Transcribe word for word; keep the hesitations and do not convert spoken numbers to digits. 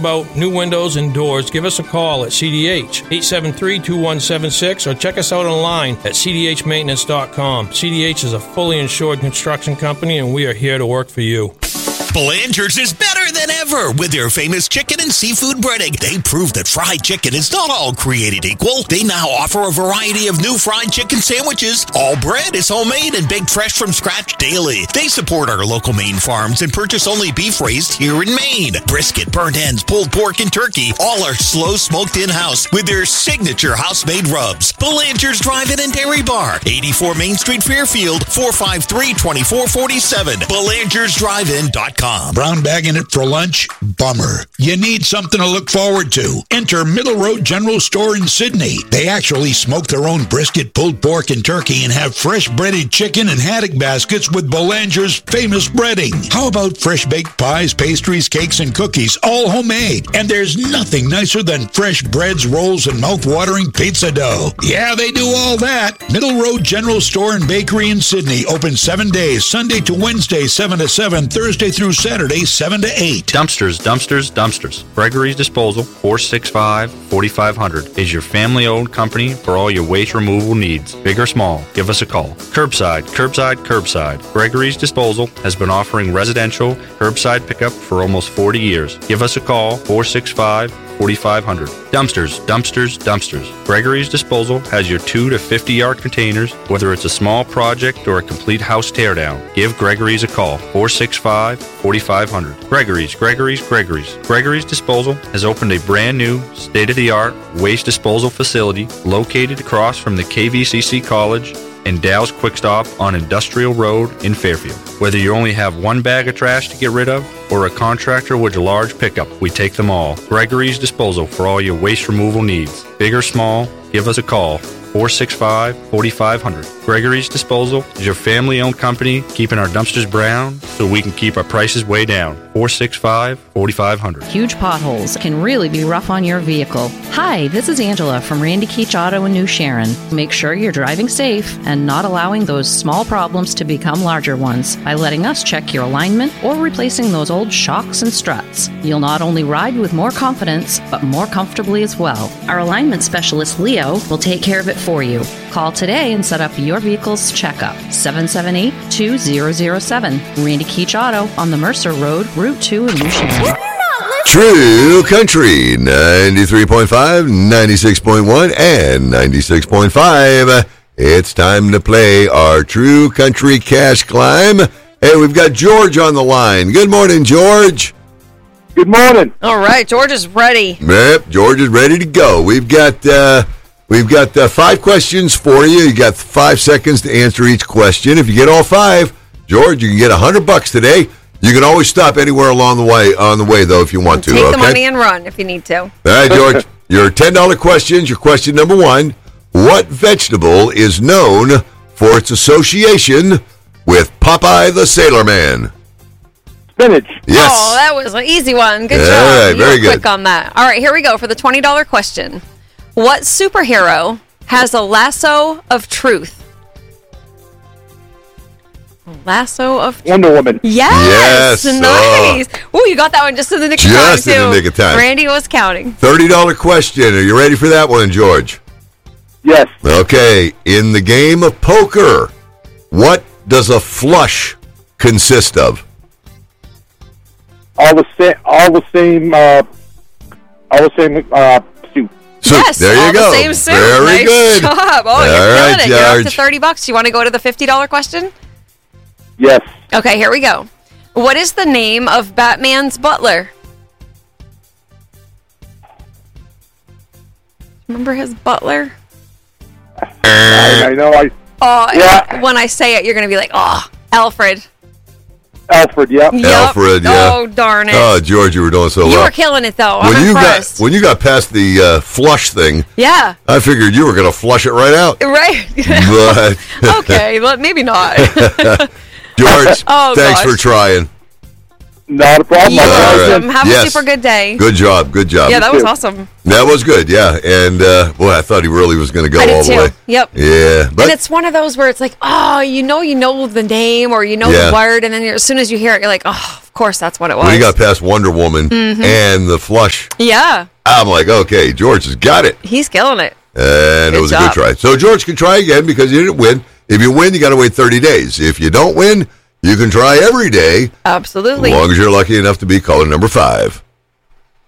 about new windows and doors, give us a call at C D H, eight seven three, two one seven six, or check us out online at c d h maintenance dot com. C D H is a fully insured construction company, and we are here to work for you. Blanchard's is better than ever with their famous chicken and seafood breading. They prove that fried chicken is not all created equal. They now offer a variety of new fried chicken sandwiches. All bread is homemade and baked fresh from scratch daily. They support our local Maine farms and purchase only beef raised here in Maine. Brisket, burnt ends, pulled pork, and turkey all are slow smoked in-house with their signature house-made rubs. Blanchard's Drive-In and Dairy Bar, eighty-four Main Street, Fairfield, four five three, two four four seven. Blanchard's Drive In dot com. Brown bagging it for lunch? Bummer. You need something to look forward to. Enter Middle Road General Store in Sydney. They actually smoke their own brisket, pulled pork, and turkey and have fresh breaded chicken and haddock baskets with Bolanger's famous breading. How about fresh baked pies, pastries, cakes, and cookies, all homemade? And there's nothing nicer than fresh breads, rolls, and mouth-watering pizza dough. Yeah, they do all that. Middle Road General Store and Bakery in Sydney, open seven days, Sunday to Wednesday, seven to seven, Thursday through Saturday, seven to eight. Dumpsters, dumpsters, dumpsters. Gregory's Disposal, four six five, four five zero zero, is your family-owned company for all your waste removal needs. Big or small, give us a call. Curbside, curbside, curbside. Gregory's Disposal has been offering residential curbside pickup for almost forty years. Give us a call, four six five, four five zero zero. Dumpsters, dumpsters, dumpsters. Gregory's Disposal has your two to fifty yard containers, whether it's a small project or a complete house teardown. Give Gregory's a call, four six five, four five zero zero. Gregory's, Gregory's, Gregory's. Gregory's Disposal has opened a brand new, state-of-the-art waste disposal facility located across from the K V C C College and Dow's Quick Stop on Industrial Road in Fairfield. Whether you only have one bag of trash to get rid of or a contractor with a large pickup, we take them all. Gregory's Disposal for all your waste removal needs. Big or small, give us a call, four six five, four five zero zero. Gregory's Disposal is your family-owned company keeping our dumpsters brown so we can keep our prices way down. four six five, four five zero zero. Huge potholes can really be rough on your vehicle. Hi, this is Angela from Randy Keach Auto in New Sharon. Make sure you're driving safe and not allowing those small problems to become larger ones by letting us check your alignment or replacing those old shocks and struts. You'll not only ride with more confidence, but more comfortably as well. Our alignment specialist, Leo, will take care of it for you. Call today and set up your vehicle's checkup. seven seven eight, two zero zero seven. Randy Keach Auto on the Mercer Road, Route two in New Sharon. True Country, ninety-three point five, ninety-six point one, and ninety-six point five. It's time to play our True Country Cash Climb. Hey, we've got George on the line. Good morning, George. Good morning. All right, George is ready. Yep, George is ready to go. We've got uh, we've got uh, five questions for you. You got five seconds to answer each question. If you get all five, George, you can get a hundred bucks today. You can always stop anywhere along the way, on the way, though, if you want to. Take okay? the money and run if you need to. All right, George. Your ten dollar questions. Your question number one. What vegetable is known for its association with Popeye the Sailor Man? Spinach. Yes. Oh, that was an easy one. Good All job. right, You very were good. quick on that. All right, here we go for the twenty dollar question. What superhero has a lasso of truth? Lasso of truth. Wonder Woman. Yes. Yes. Nice. Oh. Ooh, you got that one just in the nick of time, Just too. in the nick of time. Randy was counting. thirty dollar question. Are you ready for that one, George? Yes. Okay. In the game of poker, what does a flush consist of? All the same. All the same. Uh, all the same. Uh, suit. Suit. Yes, There you all go. the same suit. Very nice good. job. Oh, All you're right, killing it. You're up to George. thirty bucks. You want to go to the fifty dollar question? Yes. Okay, here we go. What is the name of Batman's butler? Remember his butler? I, I know. I. Oh, Yeah. when I say it, you're going to be like, oh, Alfred. Alfred. Yep. Yep. Alfred, yeah. Oh, darn it. Oh, George, you were doing so you well. were killing it, though. I'm when you impressed. got when you got past the uh, flush thing, yeah. I figured you were going to flush it right out. Right. But Okay, but maybe not. George, Oh, thanks gosh. for trying. Not a problem. You're All right. welcome. Have Yes. a super good day. Good job. Good job. Yeah, that was too. awesome. That was good. Yeah, and uh, boy, I thought he really was going to go I all did the too. way. Yep. Yeah, but And it's one of those where it's like, oh, you know, you know the name or you know Yeah. the word, and then you're, as soon as you hear it, you're like, oh, of course, that's what it was. When he got past Wonder Woman Mhm. and the flush, Yeah, I'm like, okay, George has got it. he's killing it. And Good it was a job. good try. So George can try again because he didn't win. If you win, you got to wait thirty days. If you don't win, you can try every day, Absolutely. as long as you're lucky enough to be caller number five.